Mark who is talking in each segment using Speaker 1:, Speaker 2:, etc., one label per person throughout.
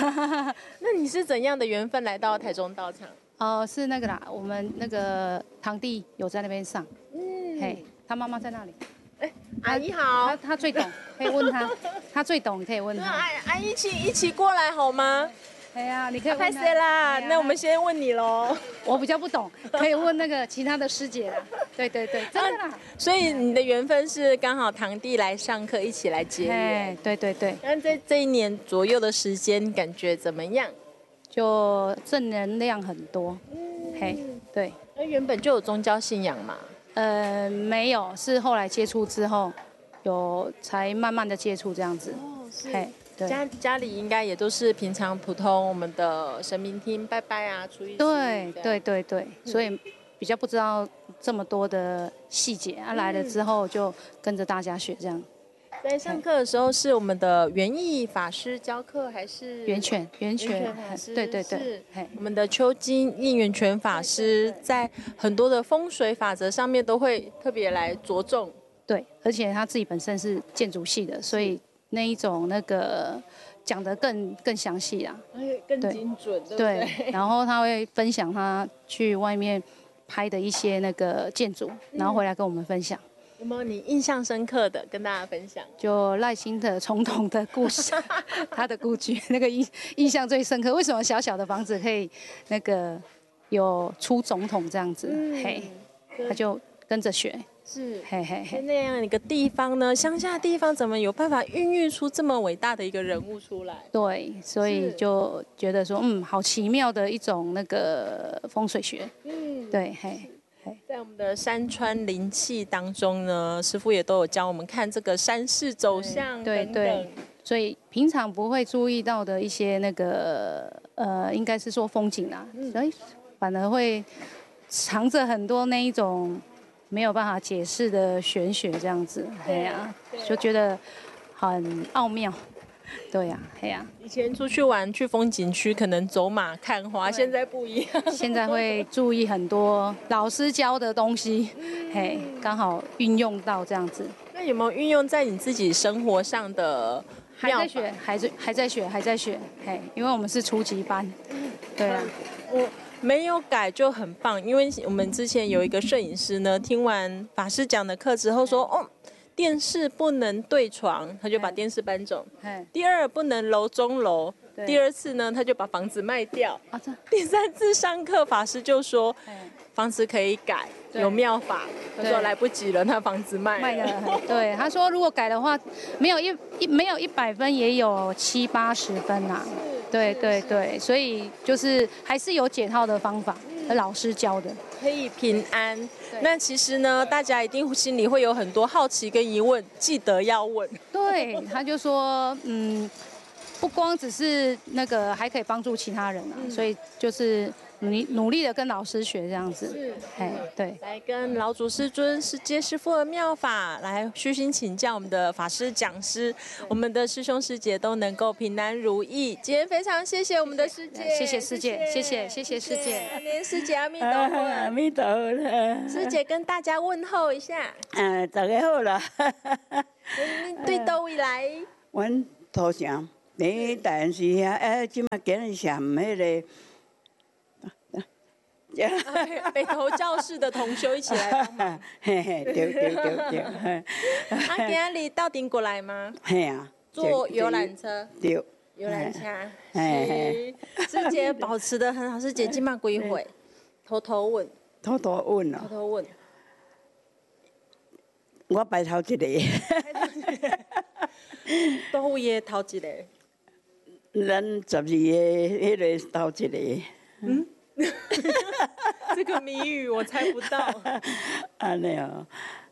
Speaker 1: 那你是怎样的缘分来到台中道场？
Speaker 2: 哦，是那个啦，我们那个堂弟有在那边上，嘿，他妈妈在那里。
Speaker 1: 阿姨好，
Speaker 2: 他最懂，可以问他，他最懂，你可以问他。
Speaker 1: 阿姨一起过来好吗？
Speaker 2: 哎呀，你可以问他。
Speaker 1: 拍谁啦？那我们先问你喽。
Speaker 2: 我比较不懂，可以问那个其他的师姐啦。对对对，真的啦。
Speaker 1: 所以你的缘分是刚好堂弟来上课，一起来结缘。
Speaker 2: 对对对。
Speaker 1: 那在这1年左右的时间，感觉怎么样？
Speaker 2: 就正能量很多。嘿，对。
Speaker 1: 那原本就有宗教信仰嘛？
Speaker 2: 没有，是后来接触之后，才慢慢的接触这样子。
Speaker 1: 哦，是。
Speaker 2: 嘿，对。
Speaker 1: 家里应该也都是平常普通我们的神明厅拜拜啊，初一。
Speaker 2: 对对对对，所以比较不知道这么多的细节啊，来了之后就跟着大家学这样。
Speaker 1: 在上课的时候是我们的元义法师教课，还是
Speaker 2: 源泉
Speaker 1: 法师？
Speaker 2: 对对对，
Speaker 1: 是我们的邱金应源泉法师，在很多的风水法则上面都会特别来着重。
Speaker 2: 对，而且他自己本身是建筑系的，所以那一种那个讲得更详细啊，
Speaker 1: 更精准，对不
Speaker 2: 对？然后他会分享他去外面拍的一些那个建筑，然后回来跟我们分享。
Speaker 1: 有没有你印象深刻的跟大家分享？
Speaker 2: 就赖清德总统的故事，他的故居那个印象最深刻。为什么小小的房子可以那个有出总统这样子？嘿，他就跟着学。
Speaker 1: 是，
Speaker 2: 嘿嘿嘿。
Speaker 1: 那样一个地方呢，乡下地方怎么有办法孕育出这么伟大的一个人物出来？
Speaker 2: 对，所以就觉得说，好奇妙的一种那个风水学。对，嘿。
Speaker 1: 在我们的山川灵气当中呢，师父也都有教我们看这个山势走向等等。对，
Speaker 2: 所以平常不会注意到的一些那个应该是说风景啊，所以反而会藏着很多那一种没有办法解释的玄学这样子。对呀，就觉得很奥妙。对呀，嘿呀。
Speaker 1: 以前出去玩去风景区，可能走马看花，现在不一样。
Speaker 2: 现在会注意很多老师教的东西，嘿，刚好运用到这样子。
Speaker 1: 那有没有运用在你自己生活上的？
Speaker 2: 还在学，还在学，嘿，因为我们是初级班。对啊，
Speaker 1: 我没有改就很棒，因为我们之前有一个摄影师呢，听完法师讲的课之后说，电视不能对床，他就把电视搬走。第二，不能楼中楼。第2次呢，他就把房子卖掉。第3次上课，法师就说，房子可以改，有妙法。他说来不及了，他房子卖了。
Speaker 2: 对，他说如果改的话，没有100分，也有70、80分呐。对对对，所以就是还是有解套的方法，老师教的。
Speaker 1: 可以平安。那其实呢，大家一定心里会有很多好奇跟疑问，记得要问。
Speaker 2: 对，他就说，不光只是那个，还可以帮助其他人啊，所以就是努力的跟老师学这样子。是，对。来
Speaker 1: 跟老祖师尊世界师父的妙法来虚心请教我们的法师讲师，我们的师兄师姐都能够平安如意。今天非常谢谢我们的师姐，
Speaker 2: 谢谢师姐，谢谢师姐。
Speaker 1: 师姐阿弥陀佛，
Speaker 3: 阿弥陀佛。
Speaker 1: 师姐跟大家问候一下。
Speaker 3: 大家好啦。
Speaker 1: 你对倒位来？
Speaker 3: 阮土城。你但是遐即马今日上迄个。
Speaker 1: 北投教室的同修一起来帮忙。
Speaker 3: 对。
Speaker 1: 今日到顶过来吗？
Speaker 3: 嘿啊。
Speaker 1: 坐游览车。
Speaker 3: 对。
Speaker 1: 游览车。师姐保持得很好，师姐今晚几岁？偷偷问。
Speaker 3: 偷偷问哦。
Speaker 1: 偷偷问。
Speaker 3: 我排头一个。
Speaker 1: 倒位的头一个？
Speaker 3: 咱12个迄个头一个。
Speaker 1: 这个谜语我猜不到。
Speaker 3: 安尼哦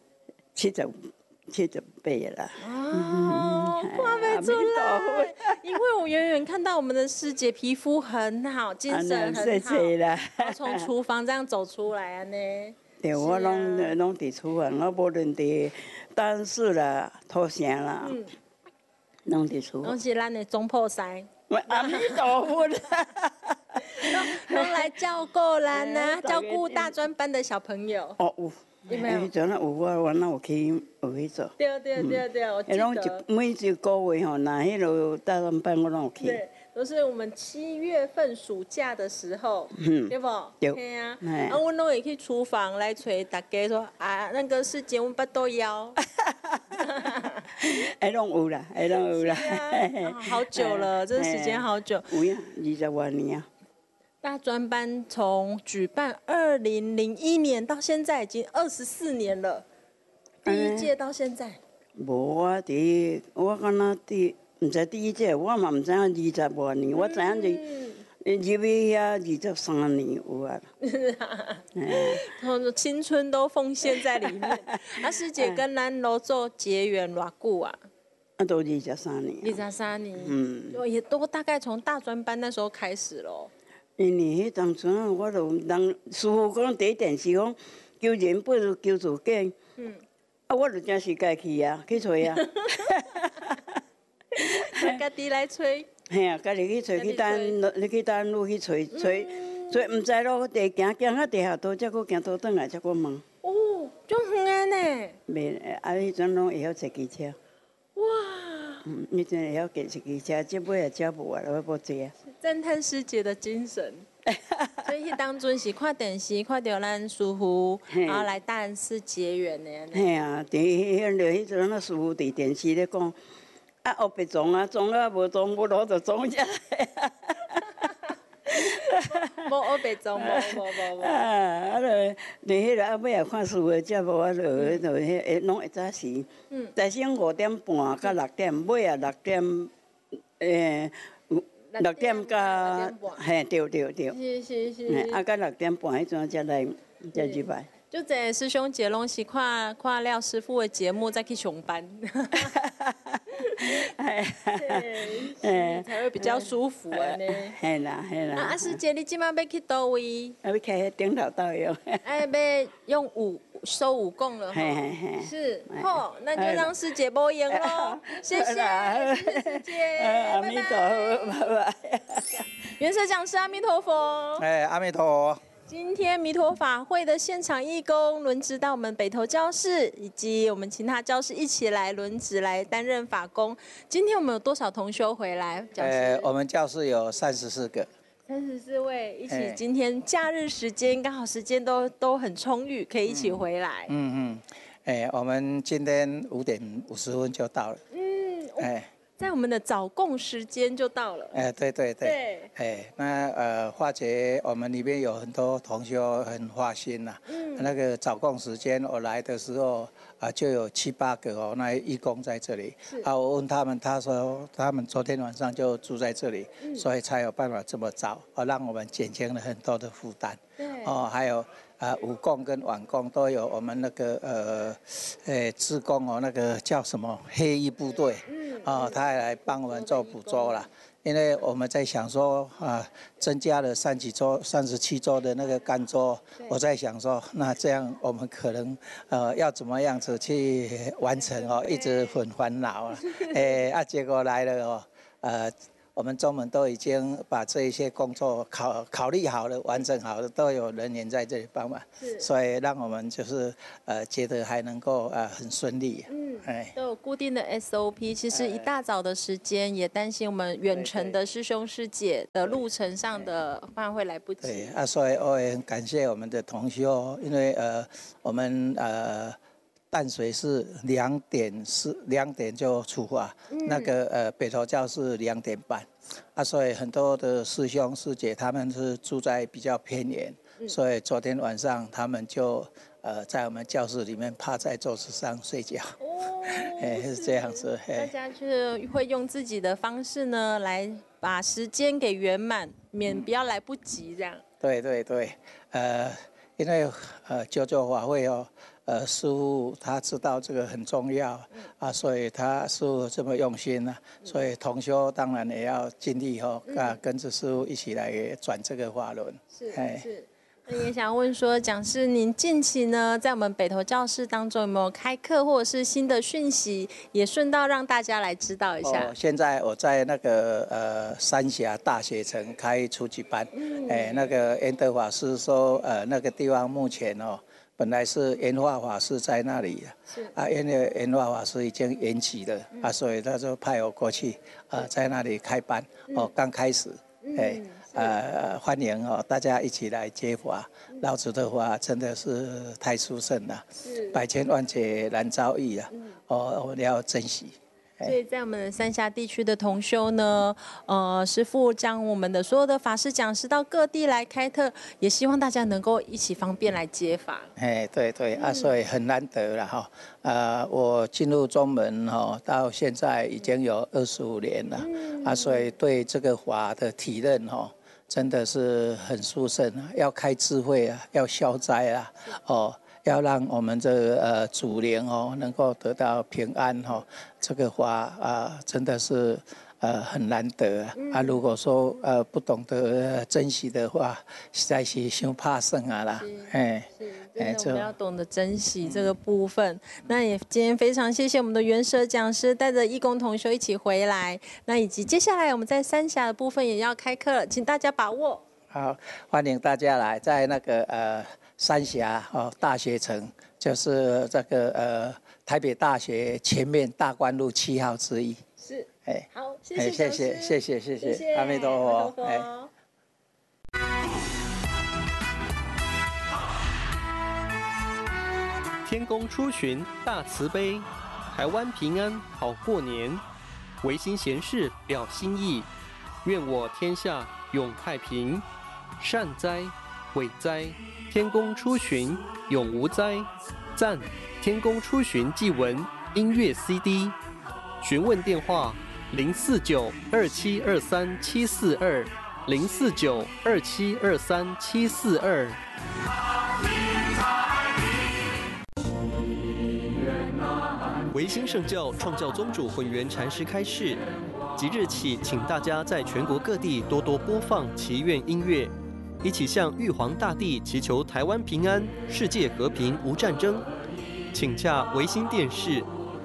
Speaker 3: ，78啦。
Speaker 1: 看不出来，因为我远远看到我们的师姐皮肤很好，精神很好，从厨房这样走出来啊呢。
Speaker 3: 对，我拢伫厨房，我无论伫单室啦、土城啦，拢伫厨房。
Speaker 1: 拢是咱的总铺师。
Speaker 3: 阿弥陀佛。
Speaker 1: 都来照顾咱啊，照顾大专班的小朋友。
Speaker 3: 哦，有。
Speaker 1: 有没有？
Speaker 3: 迄阵有我哪有去学去做？
Speaker 1: 对，我记
Speaker 3: 拢
Speaker 1: 得。
Speaker 3: 每一个月吼，那迄落大专班我拢有去。
Speaker 1: 对，都是我们7月份暑假的时候，对不？对啊，我拢会去厨房来催大家说啊，那个世界我们巴肚枵。
Speaker 3: 拢有啦，拢有啦。
Speaker 1: 好久了，这个时间好久。
Speaker 3: 有呀，20多年啊。
Speaker 1: 大专班从举办2001年到现在已经24年了，第一届到现在。
Speaker 3: 无我敢若毋知第一届，我嘛毋知影20多年，我知影入去遐23年有啊。
Speaker 1: 青春都奉献在里面。师姐跟咱罗做结缘偌久啊？
Speaker 3: 都23年。
Speaker 1: 23年。也都大概从大专班那时候开始咯。
Speaker 3: 因为迄当阵啊，我就人师傅讲第一电视讲求人不如求自己。我就真是家去啊，去找啊。
Speaker 1: 家己来吹。
Speaker 3: 嘿啊，家己去找，去等路去找，毋知路地行到地下道，才搁行倒转来，才搁问。
Speaker 1: 哦，足远的呢。
Speaker 3: 袂，迄阵拢会晓坐机车。
Speaker 1: 哇！
Speaker 3: 迄阵会晓坐机车，这尾也车无啊，我要坐啊。
Speaker 1: 赞叹师姐的精神。所以当阵是看电视看到咱师傅，然后来大安寺结缘的。
Speaker 3: 嘿啊，迄阵那师傅伫电视咧讲，啊后白装啊，装啊无装，无路就装遮。
Speaker 1: 无黑白装，无。
Speaker 3: 啊，迄个尾也看师傅的节目，我就迄拢会早时，早上5点半到6点，尾啊6点，6点到，嘿，对。是。啊，到6点半迄阵才来入来。
Speaker 1: 就这师兄姐拢是看廖师傅的节目再去上班。对，才会比较舒服啊呢。
Speaker 3: 嘿啦。
Speaker 1: 啊，师姐，你今晚要去倒位？
Speaker 3: 要去迄顶头倒用。
Speaker 1: 要用收武功了哈。是，好，那就让师姐播言喽。谢谢师姐。
Speaker 3: 阿弥陀佛，拜拜。
Speaker 1: 元社讲师阿弥陀佛。
Speaker 4: 阿弥陀佛。
Speaker 1: 今天弥陀法会的现场义工轮值到我们北投教室，以及我们其他教室一起来轮值来担任法工。今天我们有多少同修回来？
Speaker 4: 我们教室有34个
Speaker 1: ，34位一起。今天假日时间刚好时间都很充裕，可以一起回来。
Speaker 4: 我们今天5点50分就到了。
Speaker 1: 在我们的早供时间就到了。
Speaker 4: 对。那化解我们里面有很多同修很花心呐。那个早供时间我来的时候就有7、8个哦，那义工在这里。我问他们，他说他们昨天晚上就住在这里，所以才有办法这么早，让我们减轻了很多的负担。还有午供跟晚供都有我们那个志工哦，那个叫什么黑衣部队。他也来帮我们做捕捉了，因为我们在想说增加了37周的那个干周，我在想说，那这样我们可能要怎么样子去完成哦，一直很烦恼结果来了我们中门都已经把这一些工作考虑好了，完成好了，都有人员在这里帮忙，所以让我们就是觉得还能够很顺利。
Speaker 1: 都有固定的 SOP。其实一大早的时间也担心我们远程的师兄师姐的路程上的饭会来不及。
Speaker 4: 对所以我也很感谢我们的同修，因为我们淡水是2点就出发，那个北投教是2点半，所以很多的师兄师姐他们是住在比较偏远，所以昨天晚上他们就在我们教室里面趴在桌子上睡觉。是这样子。
Speaker 1: 大家就是会用自己的方式呢，来把时间给圆满，免不要来不及这样。
Speaker 4: 对，因为救法会师父他知道这个很重要所以师父这么用心所以同修当然也要尽力跟着师父一起来转这个法轮。
Speaker 1: 是。也想问说，讲师您近期呢，在我们北投教室当中有没有开课或者是新的讯息，也顺道让大家来知道一下。
Speaker 4: 现在我在那个三峡大学城开初级班，那个圆德法师说那个地方目前本来是圆化法师在那里因为圆化法师已经延期了所以他就派我过去在那里开班刚开始欢迎大家一起来接法。老子的话真的是太殊胜了，百千万劫难遭遇我们要珍惜。
Speaker 1: 所以在我们的三峡地区的同修呢，师父将我们的所有的法师讲师到各地来开课，也希望大家能够一起方便来接法。
Speaker 4: 对所以很难得了我进入宗门到现在已经有25年了所以对这个法的体认真的是很殊胜要开智慧要消灾要让我们的祖灵能够得到平安这个法真的是很难得如果说不懂得珍惜的话，实在是太怕生啦。
Speaker 1: 我们要懂得珍惜这个部分。那也今天非常谢谢我们的元舍讲师带着义工同修一起回来，那以及接下来我们在三峡的部分也要开课了，请大家把握。
Speaker 4: 好，欢迎大家来，在那个三峡大学城，就是这个台北大学前面大观路7号之一。
Speaker 1: 是，好，
Speaker 4: 谢谢，阿弥陀佛。
Speaker 5: 天公出巡大慈悲，台湾平安好过年，唯心闲事了心意，愿我天下永太平。善哉，伟哉，天公出巡永无灾。赞，天公出巡祭文音乐 CD。询问电话049-2723-742 049-2723-742。维新圣教创教宗主混元禅师开示，即日起，请大家在全国各地多多播放祈愿音乐，一起向玉皇大帝祈求台湾平安、世界和平无战争。请洽维新电视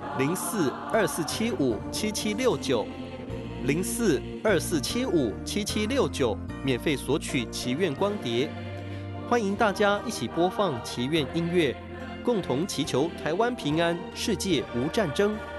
Speaker 5: 04-2475-7769 04-2475-7769，免费索取祈愿光碟。欢迎大家一起播放祈愿音乐，共同祈求台湾平安，世界无战争。